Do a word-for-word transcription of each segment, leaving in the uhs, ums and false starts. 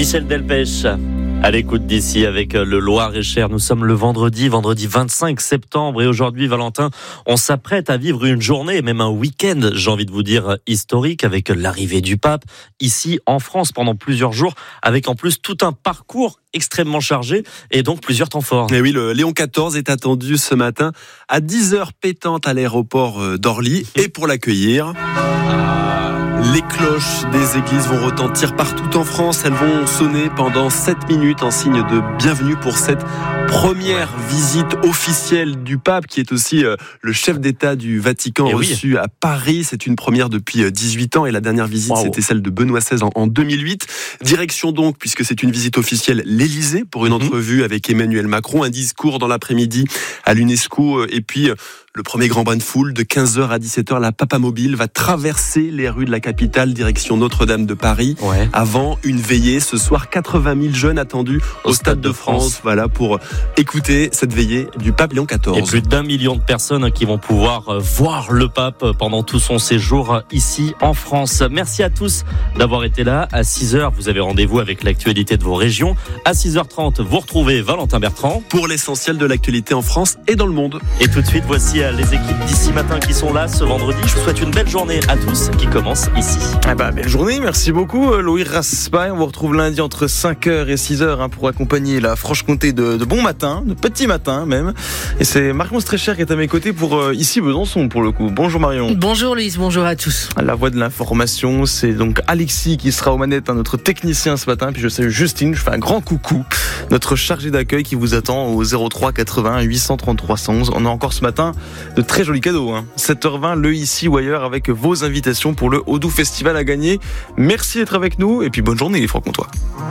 Michel Delpech. À l'écoute d'ici avec le Loir-et-Cher. Nous sommes le vendredi, vendredi vingt-cinq septembre et aujourd'hui, Valentin, on s'apprête à vivre une journée et même un week-end, j'ai envie de vous dire, historique avec l'arrivée du pape ici en France pendant plusieurs jours avec en plus tout un parcours extrêmement chargé et donc plusieurs temps forts. Et oui, le Léon quatorze est attendu ce matin à dix heures pétantes à l'aéroport d'Orly et pour l'accueillir... les cloches des églises vont retentir partout en France. Elles vont sonner pendant sept minutes en signe de bienvenue pour cette première visite officielle du pape, qui est aussi le chef d'État du Vatican, et reçu oui. à Paris. C'est une première depuis dix-huit ans et la dernière visite, wow. c'était celle de Benoît seize en deux mille huit. Direction donc, puisque c'est une visite officielle, l'Élysée pour une entrevue avec Emmanuel Macron, un discours dans l'après-midi à l'UNESCO et puis... le premier grand bain de foule de quinze heures à dix-sept heures, la Papamobile va traverser les rues de la capitale, direction Notre-Dame de Paris, ouais. avant une veillée. Ce soir, quatre-vingt mille jeunes attendus au, au Stade, Stade de France, France, voilà, pour écouter cette veillée du pape Léon quatorze. Et plus d'un million de personnes qui vont pouvoir voir le pape pendant tout son séjour ici en France. Merci à tous d'avoir été là. À six heures, vous avez rendez-vous avec l'actualité de vos régions. À six heures trente, vous retrouvez Valentin Bertrand pour l'essentiel de l'actualité en France et dans le monde. Et tout de suite, voici les équipes d'ici matin qui sont là ce vendredi. Je vous souhaite une belle journée à tous qui commence ici. Ah bah, belle journée, merci beaucoup Loïc Raspail. On vous retrouve lundi entre cinq heures et six heures hein, pour accompagner la Franche-Comté de, de bon matin, de petit matin même. Et c'est Marion Strécher qui est à mes côtés pour euh, ici Besançon pour le coup. Bonjour Marion. Bonjour Louise, bonjour à tous. La voix de l'information, c'est donc Alexis qui sera aux manettes, hein, notre technicien ce matin. Puis je salue Justine, je fais un grand coucou. Notre chargé d'accueil qui vous attend au zéro trois quatre-vingts huit cent trente-trois cent onze. On a encore ce matin de très jolis cadeaux, hein. sept heures vingt, le ici ou ailleurs avec vos invitations pour le Haut-Doubs Festival à gagner. Merci d'être avec nous et puis bonne journée les Francs-Comtois.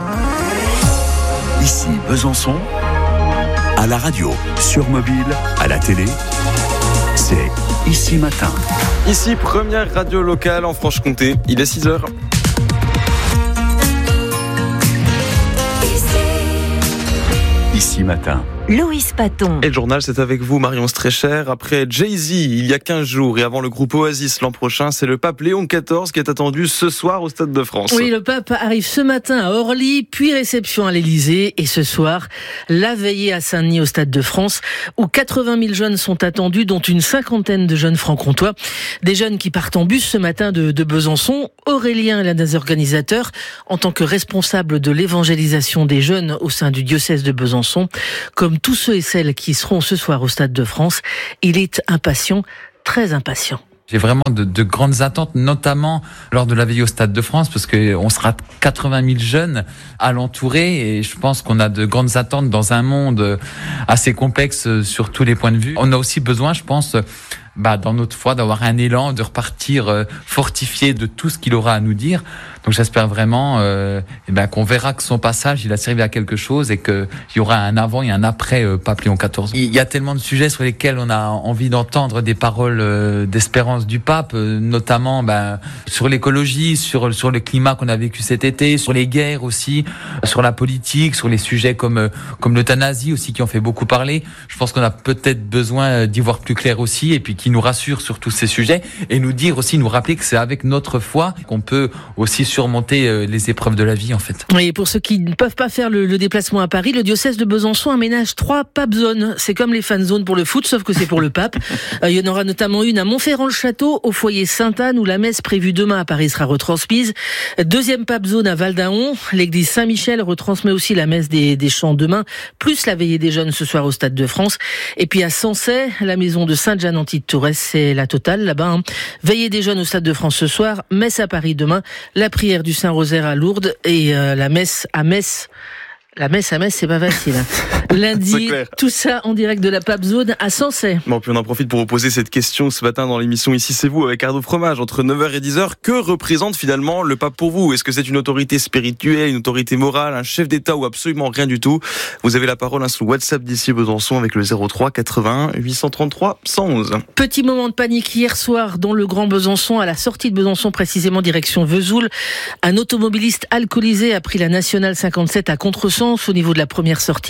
Ici Besançon, à la radio, sur mobile, à la télé, c'est Ici Matin. Ici, première radio locale en Franche-Comté, il est six heures. Ici Matin. Loïs Paton. Et le journal, c'est avec vous, Marion Strécher. Après Jay-Z, il y a quinze jours, et avant le groupe Oasis l'an prochain, c'est le pape Léon quatorze qui est attendu ce soir au Stade de France. Oui, le pape arrive ce matin à Orly, puis réception à l'Élysée, et ce soir, la veillée à Saint-Denis au Stade de France, où quatre-vingt mille jeunes sont attendus, dont une cinquantaine de jeunes francs-comtois. Des jeunes qui partent en bus ce matin de, de Besançon. Aurélien est l'un des organisateurs, en tant que responsable de l'évangélisation des jeunes au sein du diocèse de Besançon. Comme tous ceux et celles qui seront ce soir au Stade de France, il est impatient, très impatient. J'ai vraiment de, de grandes attentes, notamment lors de la veillée au Stade de France, parce que on sera quatre-vingt mille jeunes à l'entourer, et je pense qu'on a de grandes attentes dans un monde assez complexe sur tous les points de vue. On a aussi besoin, je pense, bah, dans notre foi, d'avoir un élan, de repartir fortifié de tout ce qu'il aura à nous dire. Donc j'espère vraiment euh, eh ben, qu'on verra que son passage, il a servi à quelque chose et qu'il y aura un avant et un après euh, pape Léon quatorze. Il y a tellement de sujets sur lesquels on a envie d'entendre des paroles euh, d'espérance du pape, euh, notamment ben, sur l'écologie, sur, sur le climat qu'on a vécu cet été, sur les guerres aussi, sur la politique, sur les sujets comme, euh, comme l'euthanasie aussi qui ont fait beaucoup parler. Je pense qu'on a peut-être besoin d'y voir plus clair aussi et puis qui nous rassure sur tous ces sujets et nous dire aussi, nous rappeler que c'est avec notre foi qu'on peut aussi surmonter les épreuves de la vie en fait. Oui, pour ceux qui ne peuvent pas faire le, le déplacement à Paris, le diocèse de Besançon aménage trois pape zones. C'est comme les fan zones pour le foot, sauf que c'est pour le pape. Euh, il y en aura notamment une à Montferrand-le-Château, au foyer Sainte-Anne, où la messe prévue demain à Paris sera retransmise. Deuxième pape zone à Val-d'Aon. L'église Saint-Michel retransmet aussi la messe des, des chants demain, plus la veillée des jeunes ce soir au Stade de France. Et puis à Sancey, la maison de Sainte-Jeanne-Antilles-de-Tourès, c'est la totale là-bas. Hein. Veillée des jeunes au Stade de France ce soir, messe à Paris demain, la prière du Saint-Rosaire à Lourdes et euh, la messe à Metz. La messe à Metz, c'est pas facile. Lundi, tout ça en direct de la Pape Zone à Sancey. Bon, puis on en profite pour vous poser cette question ce matin dans l'émission Ici c'est vous avec Arnaud Fromage entre neuf heures et dix heures. Que représente finalement le pape pour vous ? Est-ce que c'est une autorité spirituelle, une autorité morale, un chef d'État ou absolument rien du tout ? Vous avez la parole hein, sur le WhatsApp d'Ici Besançon avec le zéro trois quatre-vingt-un huit cent trente-trois cent onze. Petit moment de panique hier soir dans le Grand Besançon, à la sortie de Besançon précisément direction Vesoul. Un automobiliste alcoolisé a pris la nationale cinquante-sept à contresens au niveau de la première sortie vers la zone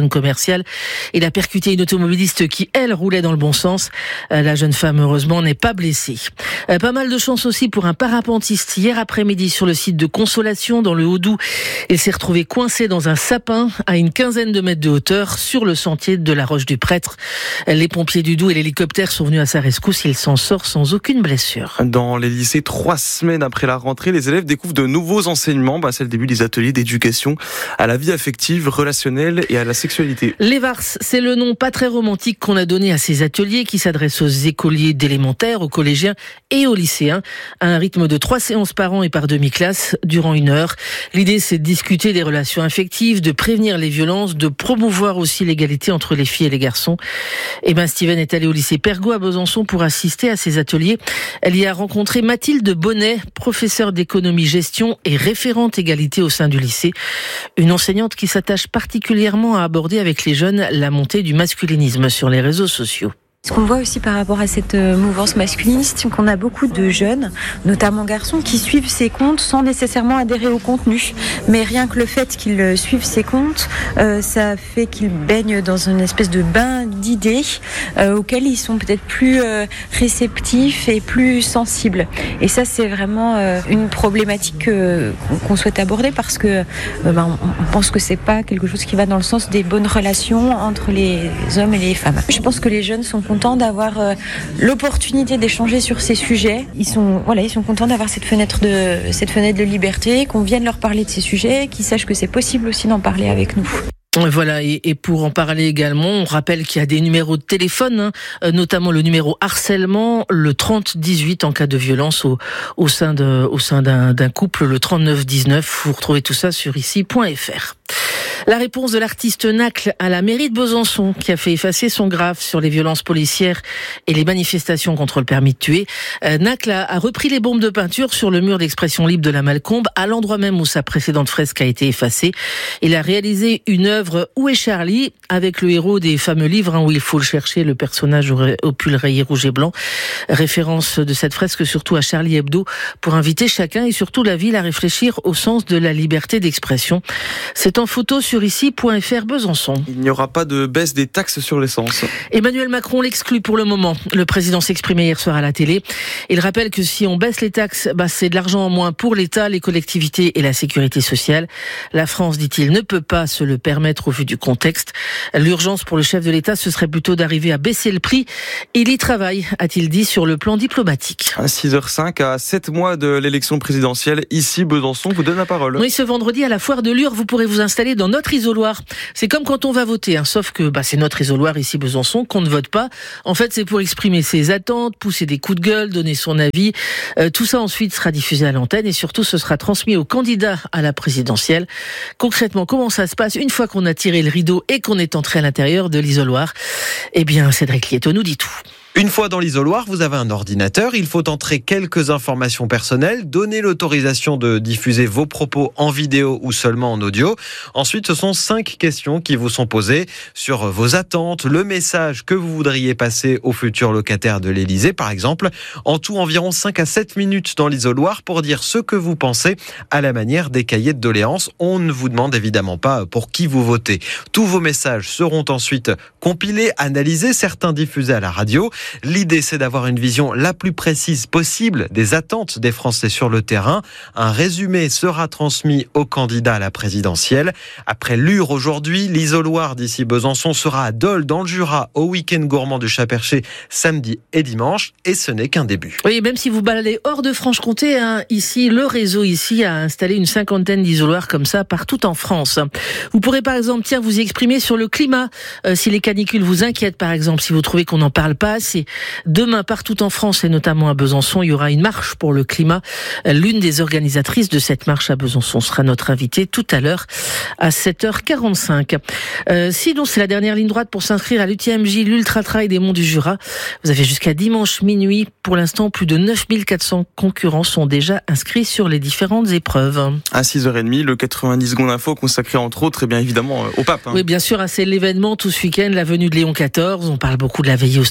centre commercial. Il a percuté une automobiliste qui, elle, roulait dans le bon sens. La jeune femme, heureusement, n'est pas blessée. Pas mal de chance aussi pour un parapentiste. Hier après-midi, sur le site de Consolation, dans le Haut-Doubs, il s'est retrouvé coincé dans un sapin à une quinzaine de mètres de hauteur sur le sentier de la Roche du Prêtre. Les pompiers du Doubs et l'hélicoptère sont venus à sa rescousse. Il s'en sort sans aucune blessure. Dans les lycées, trois semaines après la rentrée, les élèves découvrent de nouveaux enseignements. Bah, c'est le début des ateliers d'éducation à la vie affective, relationnelle et à la sexualité. Les Vars, c'est le nom pas très romantique qu'on a donné à ces ateliers qui s'adressent aux écoliers d'élémentaire, aux collégiens et aux lycéens, à un rythme de trois séances par an et par demi-classe durant une heure. L'idée, c'est de discuter des relations affectives, de prévenir les violences, de promouvoir aussi l'égalité entre les filles et les garçons. Et ben, Steven est allé au lycée Pergaud à Besançon pour assister à ces ateliers. Elle y a rencontré Mathilde Bonnet, professeure d'économie-gestion et référente égalité au sein du lycée. Une enseignante qui s'attache particulièrement à aborder avec les jeunes la montée du masculinisme sur les réseaux sociaux. Ce qu'on voit aussi par rapport à cette mouvance masculiniste, c'est qu'on a beaucoup de jeunes, notamment garçons, qui suivent ces comptes sans nécessairement adhérer au contenu. Mais rien que le fait qu'ils suivent ces comptes, euh, ça fait qu'ils baignent dans une espèce de bain d'idées euh, auxquelles ils sont peut-être plus euh, réceptifs et plus sensibles. Et ça, c'est vraiment euh, une problématique euh, qu'on souhaite aborder parce que euh, ben, on pense que c'est pas quelque chose qui va dans le sens des bonnes relations entre les hommes et les femmes. Je pense que les jeunes sont contents d'avoir euh, l'opportunité d'échanger sur ces sujets. Ils sont, voilà, ils sont contents d'avoir cette fenêtre de, cette fenêtre de liberté, qu'on vienne leur parler de ces sujets, qu'ils sachent que c'est possible aussi d'en parler avec nous. Voilà, et, et pour en parler également, on rappelle qu'il y a des numéros de téléphone, hein, notamment le numéro harcèlement, le trente dix-huit en cas de violence au, au sein de, au sein d'un, d'un couple, le trente-neuf dix-neuf. Vous retrouvez tout ça sur ici point f r. La réponse de l'artiste Nacle à la mairie de Besançon, qui a fait effacer son graphe sur les violences policières et les manifestations contre le permis de tuer. Euh, Nacle a, a repris les bombes de peinture sur le mur d'expression libre de la Malcombe, à l'endroit même où sa précédente fresque a été effacée. Il a réalisé une œuvre Où est Charlie, avec le héros des fameux livres, hein, où il faut le chercher, le personnage au, au pull rayé rouge et blanc. Référence de cette fresque surtout à Charlie Hebdo, pour inviter chacun et surtout la ville à réfléchir au sens de la liberté d'expression. C'est en photo sur ici point f r Besançon. Il n'y aura pas de baisse des taxes sur l'essence. Emmanuel Macron l'exclut pour le moment. Le président s'exprimait hier soir à la télé. Il rappelle que si on baisse les taxes, bah c'est de l'argent en moins pour l'État, les collectivités et la sécurité sociale. La France, dit-il, ne peut pas se le permettre au vu du contexte. L'urgence pour le chef de l'État, ce serait plutôt d'arriver à baisser le prix. Il y travaille, a-t-il dit, sur le plan diplomatique. À six heures cinq, à sept mois de l'élection présidentielle, ici, Besançon vous donne la parole. Oui, ce vendredi, à la foire de Lure, vous pourrez vous installer dans notre isoloir. C'est comme quand on va voter, hein, sauf que bah, c'est notre isoloir ici, Besançon, qu'on ne vote pas. En fait, c'est pour exprimer ses attentes, pousser des coups de gueule, donner son avis. Euh, tout ça ensuite sera diffusé à l'antenne et surtout, ce sera transmis aux candidats à la présidentielle. Concrètement, comment ça se passe une fois qu'on a tiré le rideau et qu'on est entré à l'intérieur de l'isoloir? Eh bien, Cédric Lieto nous dit tout. Une fois dans l'isoloir, vous avez un ordinateur, il faut entrer quelques informations personnelles, donner l'autorisation de diffuser vos propos en vidéo ou seulement en audio. Ensuite, ce sont cinq questions qui vous sont posées sur vos attentes, le message que vous voudriez passer aux futurs locataires de l'Élysée, par exemple. En tout, environ cinq à sept minutes dans l'isoloir pour dire ce que vous pensez à la manière des cahiers de doléances. On ne vous demande évidemment pas pour qui vous votez. Tous vos messages seront ensuite compilés, analysés, certains diffusés à la radio. L'idée, c'est d'avoir une vision la plus précise possible des attentes des Français sur le terrain. Un résumé sera transmis aux candidats à la présidentielle. Après Lure aujourd'hui, l'isoloir d'ici Besançon sera à Dole dans le Jura au week-end gourmand du Chat-Perché samedi et dimanche. Et ce n'est qu'un début. Oui, même si vous baladez hors de Franche-Comté, hein, ici, le réseau ici a installé une cinquantaine d'isoloirs comme ça partout en France. Vous pourrez par exemple, tiens, vous y exprimer sur le climat. Euh, si les canicules vous inquiètent par exemple, si vous trouvez qu'on n'en parle pas assez. Demain, partout en France et notamment à Besançon, il y aura une marche pour le climat. L'une des organisatrices de cette marche à Besançon sera notre invitée tout à l'heure à sept heures quarante-cinq. Euh, sinon, c'est la dernière ligne droite pour s'inscrire à l'U T M J, l'Ultra Trail des Monts du Jura. Vous avez jusqu'à dimanche minuit. Pour l'instant, plus de neuf mille quatre cents concurrents sont déjà inscrits sur les différentes épreuves. À six heures trente, le quatre-vingt-dix secondes info consacré entre autres, et bien évidemment, au pape. Hein. Oui, bien sûr, c'est l'événement tout ce week-end, la venue de Léon quatorze. On parle beaucoup de la veillée au Stade de France.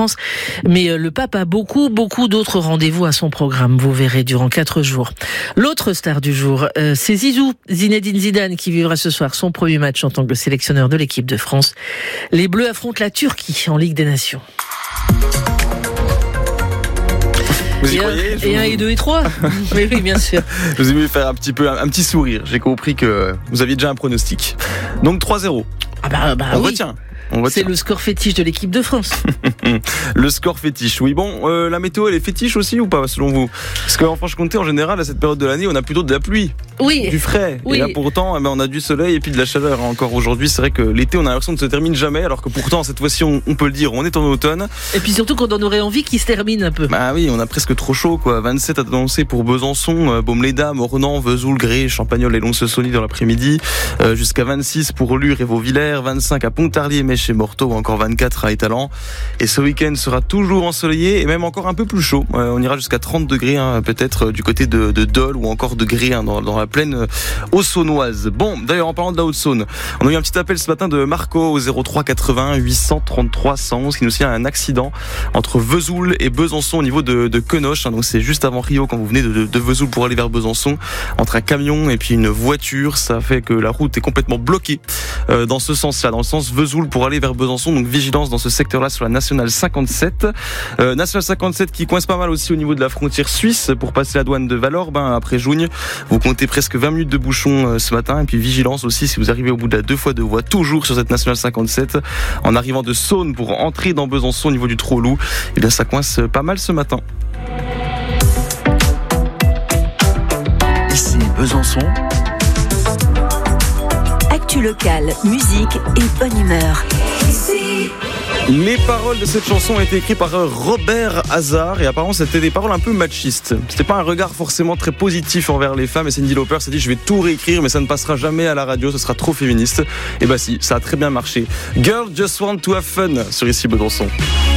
France. Mais le pape a beaucoup, beaucoup d'autres rendez-vous à son programme. Vous verrez durant quatre jours. L'autre star du jour, euh, c'est Zizou, Zinedine Zidane, qui vivra ce soir son premier match en tant que sélectionneur de l'équipe de France. Les Bleus affrontent la Turquie en Ligue des Nations. Vous y et croyez un, et un, et deux, et trois. Oui, oui, bien sûr. Je vous ai vu faire un petit peu un, un petit sourire. J'ai compris que vous aviez déjà un pronostic. Donc trois zéro. Ah bah, bah On oui. retient. On retient. C'est le score fétiche de l'équipe de France. Le score fétiche, oui. Bon, euh, la météo, elle est fétiche aussi ou pas, selon vous? Parce qu'en Franche-Comté, en général, à cette période de l'année, on a plutôt de la pluie. Oui. Du frais. Oui. Et là, pourtant, eh ben, on a du soleil et puis de la chaleur. Encore aujourd'hui, c'est vrai que l'été, on a l'impression que ça ne se termine jamais, alors que pourtant, cette fois-ci, on, on peut le dire, on est en automne. Et puis surtout qu'on en aurait envie qu'il se termine un peu. Bah oui, on a presque trop chaud, quoi. vingt-sept annoncés pour Besançon, euh, Baume-les-Dames, Mornan, Vesoul, Gré, Champagnol et Lons-Saunier dans l'après-midi. Euh, jusqu'à vingt-six pour Lure et Vauvillers, vingt-cinq à Pontarlier, Mèche et Morteau, ou encore vingt-quatre à Étalans. Et ce week-end sera toujours ensoleillé et même encore un peu plus chaud. Euh, on ira jusqu'à trente degrés, hein, peut-être euh, du côté de, de Dole ou encore de Gré, hein, dans, dans la plaine euh, Haute-Saunoise. Bon, d'ailleurs, en parlant de la Haute-Saône, on a eu un petit appel ce matin de Marco au zéro trois quatre-vingts huit cent trente-trois cent onze qui nous signale un accident entre Vesoul et Besançon au niveau de, de Quenoche. Hein, donc c'est juste avant Rio quand vous venez de, de, de Vesoul pour aller vers Besançon, entre un camion et puis une voiture. Ça fait que la route est complètement bloquée euh, dans ce sens-là, dans le sens Vesoul pour aller vers Besançon. Donc vigilance dans ce secteur-là sur la nationale cinquante-sept. Euh, nationale cinquante-sept qui coince pas mal aussi au niveau de la frontière suisse pour passer la douane de Valorbe. Hein, après Jougne, vous comptez presque vingt minutes de bouchon euh, ce matin. Et puis vigilance aussi si vous arrivez au bout de la deux fois deux voies, toujours sur cette nationale cinquante-sept. En arrivant de Saône pour entrer dans Besançon au niveau du Trou-Loup, eh bien ça coince pas mal ce matin. Ici Besançon. Actu locale, musique et bonne humeur. Les paroles de cette chanson ont été écrites par Robert Hazard et apparemment c'était des paroles un peu machistes. C'était pas un regard forcément très positif envers les femmes et Cyndi Lauper s'est dit je vais tout réécrire mais ça ne passera jamais à la radio, ce sera trop féministe. Et bah si, ça a très bien marché. Girl Just Want to Have Fun sur Ici Besançon.